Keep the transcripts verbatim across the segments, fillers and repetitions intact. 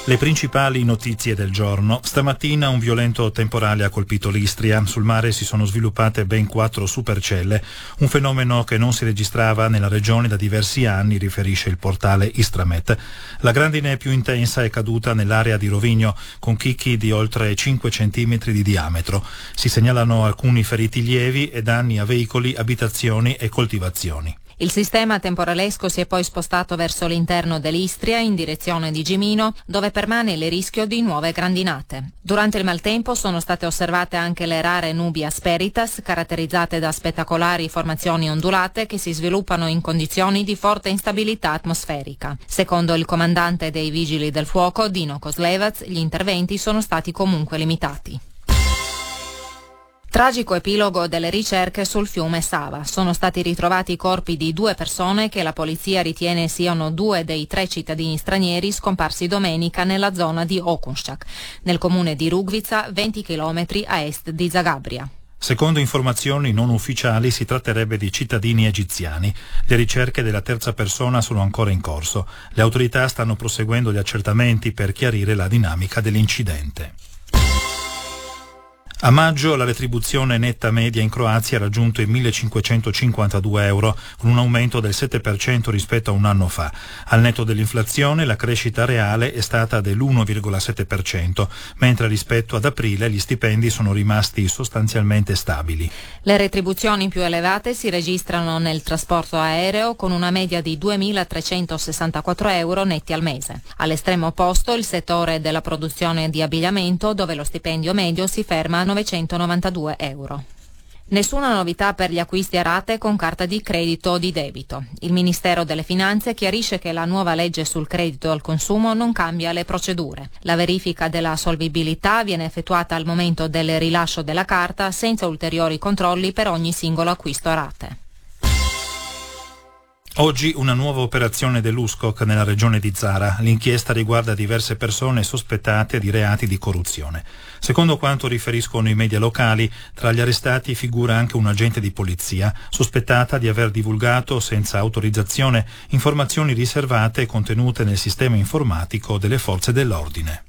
Le principali notizie del giorno. Stamattina un violento temporale ha colpito l'Istria. Sul mare si sono sviluppate ben quattro supercelle, un fenomeno che non si registrava nella regione da diversi anni, riferisce il portale Istramet. La grandine più intensa è caduta nell'area di Rovigno, con chicchi di oltre cinque centimetri di diametro. Si segnalano alcuni feriti lievi e danni a veicoli, abitazioni e coltivazioni. Il sistema temporalesco si è poi spostato verso l'interno dell'Istria in direzione di Gimino, dove permane il rischio di nuove grandinate. Durante il maltempo sono state osservate anche le rare nubi asperitas, caratterizzate da spettacolari formazioni ondulate che si sviluppano in condizioni di forte instabilità atmosferica. Secondo il comandante dei Vigili del Fuoco, Dino Kozlevac, gli interventi sono stati comunque limitati. Tragico epilogo delle ricerche sul fiume Sava. Sono stati ritrovati i corpi di due persone che la polizia ritiene siano due dei tre cittadini stranieri scomparsi domenica nella zona di Okunščak, nel comune di Rugvica, venti chilometri a est di Zagabria. Secondo informazioni non ufficiali si tratterebbe di cittadini egiziani. Le ricerche della terza persona sono ancora in corso. Le autorità stanno proseguendo gli accertamenti per chiarire la dinamica dell'incidente. A maggio la retribuzione netta media in Croazia ha raggiunto i millecinquecentocinquantadue euro, con un aumento del sette per cento rispetto a un anno fa. Al netto dell'inflazione la crescita reale è stata dell'uno virgola sette per cento, mentre rispetto ad aprile gli stipendi sono rimasti sostanzialmente stabili. Le retribuzioni più elevate si registrano nel trasporto aereo, con una media di duemilatrecentosessantaquattro euro netti al mese. All'estremo opposto il settore della produzione di abbigliamento, dove lo stipendio medio si ferma a novecentonovantadue euro. Nessuna novità per gli acquisti a rate con carta di credito o di debito. Il Ministero delle Finanze chiarisce che la nuova legge sul credito al consumo non cambia le procedure. La verifica della solvibilità viene effettuata al momento del rilascio della carta, senza ulteriori controlli per ogni singolo acquisto a rate. Oggi una nuova operazione dell'U S C O C nella regione di Zara. L'inchiesta riguarda diverse persone sospettate di reati di corruzione. Secondo quanto riferiscono i media locali, tra gli arrestati figura anche un agente di polizia, sospettata di aver divulgato senza autorizzazione informazioni riservate contenute nel sistema informatico delle forze dell'ordine.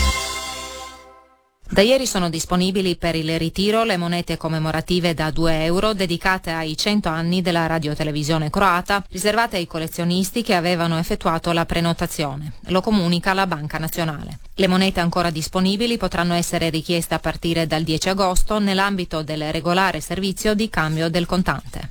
Da ieri sono disponibili per il ritiro le monete commemorative da due euro dedicate ai cento anni della radiotelevisione croata, riservate ai collezionisti che avevano effettuato la prenotazione. Lo comunica la Banca Nazionale. Le monete ancora disponibili potranno essere richieste a partire dal dieci agosto nell'ambito del regolare servizio di cambio del contante.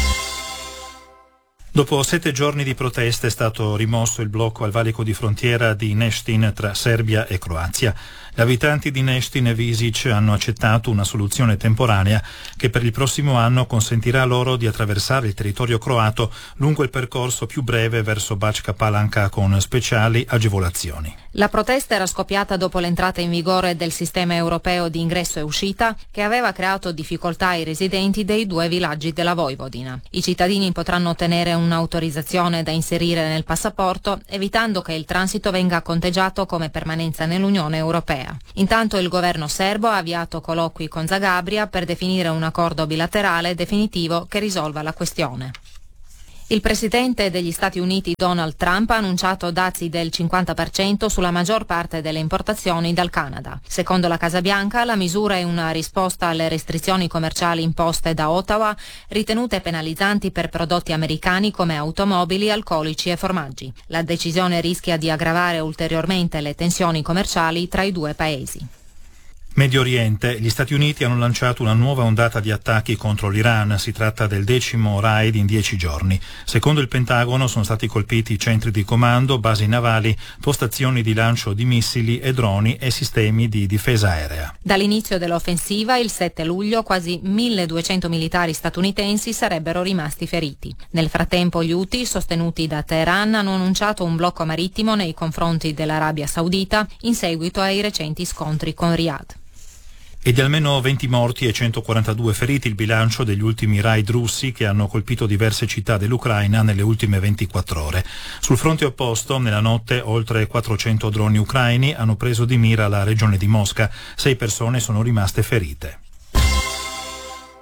Dopo sette giorni di proteste è stato rimosso il blocco al valico di frontiera di Neštin tra Serbia e Croazia. Gli abitanti di Neštin e Visic hanno accettato una soluzione temporanea che per il prossimo anno consentirà loro di attraversare il territorio croato lungo il percorso più breve verso Bačka Palanka con speciali agevolazioni. La protesta era scoppiata dopo l'entrata in vigore del sistema europeo di ingresso e uscita, che aveva creato difficoltà ai residenti dei due villaggi della Vojvodina. I cittadini potranno ottenere un'autorizzazione da inserire nel passaporto, evitando che il transito venga conteggiato come permanenza nell'Unione Europea. Intanto il governo serbo ha avviato colloqui con Zagabria per definire un accordo bilaterale definitivo che risolva la questione. Il presidente degli Stati Uniti Donald Trump ha annunciato dazi del cinquanta per cento sulla maggior parte delle importazioni dal Canada. Secondo la Casa Bianca, la misura è una risposta alle restrizioni commerciali imposte da Ottawa, ritenute penalizzanti per prodotti americani come automobili, alcolici e formaggi. La decisione rischia di aggravare ulteriormente le tensioni commerciali tra i due paesi. Medio Oriente, gli Stati Uniti hanno lanciato una nuova ondata di attacchi contro l'Iran. Si tratta del decimo raid in dieci giorni. Secondo il Pentagono sono stati colpiti centri di comando, basi navali, postazioni di lancio di missili e droni e sistemi di difesa aerea. Dall'inizio dell'offensiva, il sette luglio, quasi milleduecento militari statunitensi sarebbero rimasti feriti. Nel frattempo gli Houthi, sostenuti da Teheran, hanno annunciato un blocco marittimo nei confronti dell'Arabia Saudita in seguito ai recenti scontri con Riyadh. E di almeno venti morti e centoquarantadue feriti il bilancio degli ultimi raid russi che hanno colpito diverse città dell'Ucraina nelle ultime ventiquattro ore. Sul fronte opposto, nella notte, oltre quattrocento droni ucraini hanno preso di mira la regione di Mosca. Sei persone sono rimaste ferite.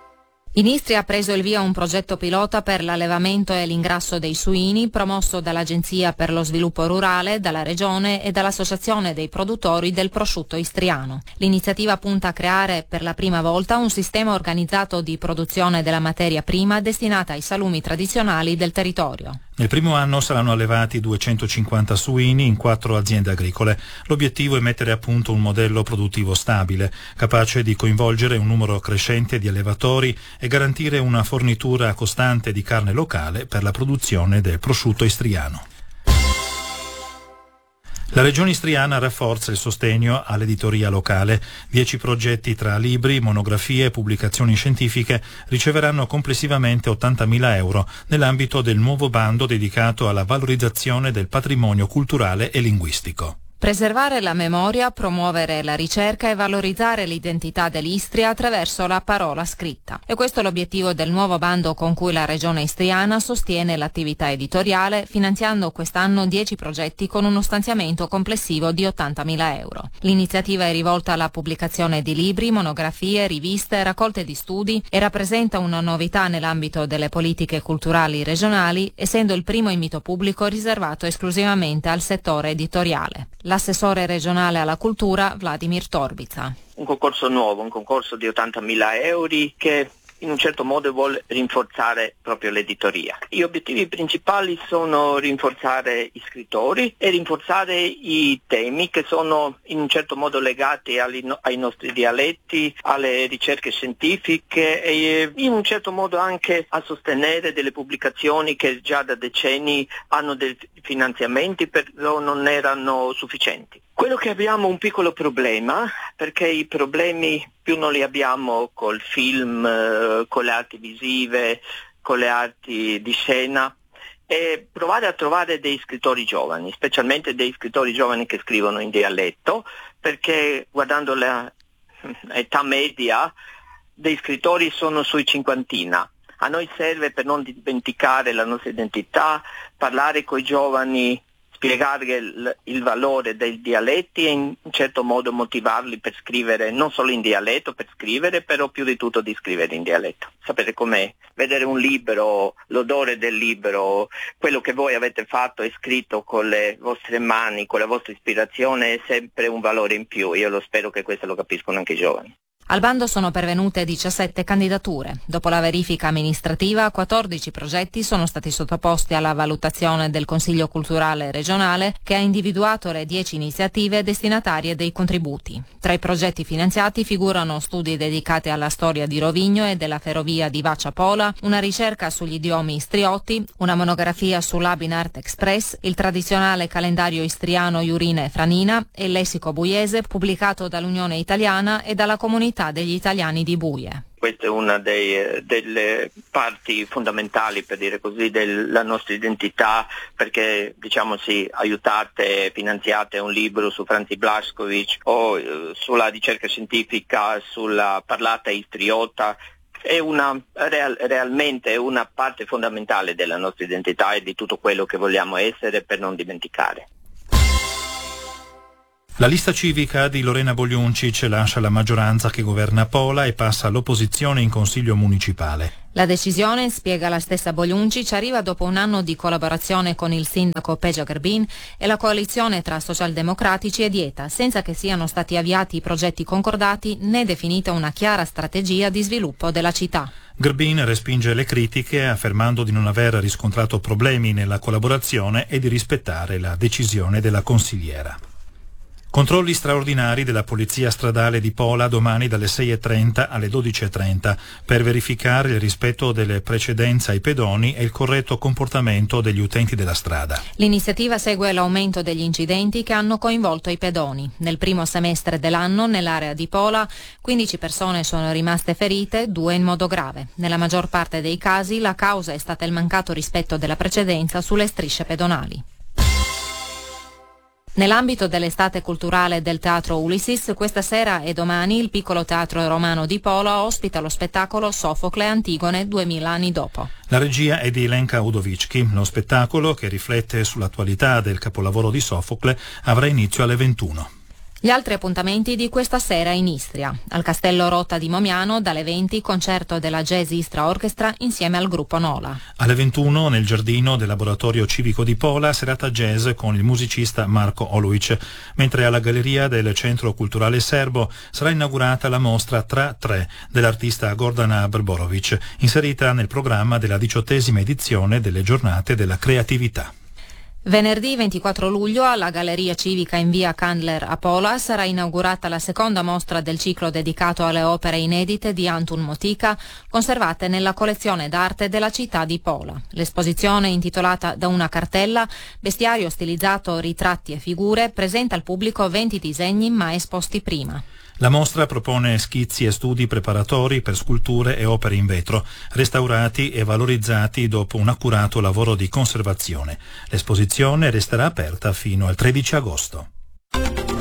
In Istria ha preso il via un progetto pilota per l'allevamento e l'ingrasso dei suini promosso dall'Agenzia per lo Sviluppo Rurale, dalla Regione e dall'Associazione dei produttori del prosciutto istriano. L'iniziativa punta a creare per la prima volta un sistema organizzato di produzione della materia prima destinata ai salumi tradizionali del territorio. Nel primo anno saranno allevati duecentocinquanta suini in quattro aziende agricole. L'obiettivo è mettere a punto un modello produttivo stabile, capace di coinvolgere un numero crescente di allevatori e garantire una fornitura costante di carne locale per la produzione del prosciutto istriano. La Regione Istriana rafforza il sostegno all'editoria locale. Dieci progetti tra libri, monografie e pubblicazioni scientifiche riceveranno complessivamente ottantamila euro nell'ambito del nuovo bando dedicato alla valorizzazione del patrimonio culturale e linguistico. Preservare la memoria, promuovere la ricerca e valorizzare l'identità dell'Istria attraverso la parola scritta. E questo è l'obiettivo del nuovo bando con cui la Regione Istriana sostiene l'attività editoriale, finanziando quest'anno dieci progetti con uno stanziamento complessivo di ottantamila euro. L'iniziativa è rivolta alla pubblicazione di libri, monografie, riviste, raccolte di studi e rappresenta una novità nell'ambito delle politiche culturali regionali, essendo il primo invito pubblico riservato esclusivamente al settore editoriale. L'assessore regionale alla cultura Vladimir Torbica. Un concorso nuovo, un concorso di ottantamila euro che in un certo modo vuole rinforzare proprio l'editoria. Gli obiettivi principali sono rinforzare gli scrittori e rinforzare i temi che sono in un certo modo legati ai, ai nostri dialetti, alle ricerche scientifiche e in un certo modo anche a sostenere delle pubblicazioni che già da decenni hanno dei finanziamenti però non erano sufficienti. Quello che abbiamo è un piccolo problema, perché i problemi più non li abbiamo col film, eh, con le arti visive, con le arti di scena, e provare a trovare dei scrittori giovani, specialmente dei scrittori giovani che scrivono in dialetto, perché guardando l'età media dei scrittori sono sui cinquantina. A noi serve, per non dimenticare la nostra identità, parlare con i giovani, spiegare il, il valore dei dialetti e in un certo modo motivarli per scrivere, non solo in dialetto, per scrivere, però più di tutto di scrivere in dialetto. Sapete com'è? Vedere un libro, l'odore del libro, quello che voi avete fatto e scritto con le vostre mani, con la vostra ispirazione, è sempre un valore in più. Io lo spero che questo lo capiscono anche i giovani. Al bando sono pervenute diciassette candidature. Dopo la verifica amministrativa, quattordici progetti sono stati sottoposti alla valutazione del Consiglio Culturale Regionale, che ha individuato le dieci iniziative destinatarie dei contributi. Tra i progetti finanziati figurano studi dedicati alla storia di Rovigno e della ferrovia di Vacia Pola, una ricerca sugli idiomi istriotti, una monografia sull'Abinart Express, il tradizionale calendario istriano Iurina e Franina e il lessico buiese pubblicato dall'Unione Italiana e dalla comunità degli italiani di Buie. Questa è una dei, delle parti fondamentali, per dire così, della nostra identità, perché diciamo sì, aiutate, finanziate un libro su Franzi Blaskovic o eh, sulla ricerca scientifica, sulla parlata istriota, è una real, realmente una parte fondamentale della nostra identità e di tutto quello che vogliamo essere, per non dimenticare. La lista civica di Lorena Bogliuncic lascia la maggioranza che governa Pola e passa all'opposizione in Consiglio Municipale. La decisione, spiega la stessa Bogliuncic, arriva dopo un anno di collaborazione con il sindaco Peja Grbin e la coalizione tra socialdemocratici e Dieta, senza che siano stati avviati i progetti concordati né definita una chiara strategia di sviluppo della città. Grbin respinge le critiche affermando di non aver riscontrato problemi nella collaborazione e di rispettare la decisione della consigliera. Controlli straordinari della Polizia Stradale di Pola domani dalle sei e trenta alle dodici e trenta per verificare il rispetto delle precedenze ai pedoni e il corretto comportamento degli utenti della strada. L'iniziativa segue l'aumento degli incidenti che hanno coinvolto i pedoni. Nel primo semestre dell'anno, nell'area di Pola, quindici persone sono rimaste ferite, due in modo grave. Nella maggior parte dei casi la causa è stata il mancato rispetto della precedenza sulle strisce pedonali. Nell'ambito dell'estate culturale del Teatro Ulysses, questa sera e domani il piccolo teatro romano di Pola ospita lo spettacolo Sofocle Antigone duemila anni dopo. La regia è di Elenka Udovicki. Lo spettacolo, che riflette sull'attualità del capolavoro di Sofocle, avrà inizio alle ventuno. Gli altri appuntamenti di questa sera in Istria. Al Castello Rota di Momiano, dalle venti, concerto della Jazz Istra Orchestra insieme al gruppo Nola. Alle ventuno, nel giardino del Laboratorio Civico di Pola, serata jazz con il musicista Marko Olujic, mentre alla Galleria del Centro Culturale Serbo sarà inaugurata la mostra Tra tre dell'artista Gordana Brborovic, inserita nel programma della diciottesima edizione delle Giornate della Creatività. Venerdì ventiquattro luglio alla Galleria Civica in via Candler a Pola sarà inaugurata la seconda mostra del ciclo dedicato alle opere inedite di Antun Motika, conservate nella collezione d'arte della città di Pola. L'esposizione, intitolata Da una cartella, bestiario stilizzato, ritratti e figure, presenta al pubblico venti disegni mai esposti prima. La mostra propone schizzi e studi preparatori per sculture e opere in vetro, restaurati e valorizzati dopo un accurato lavoro di conservazione. L'esposizione resterà aperta fino al tredici agosto.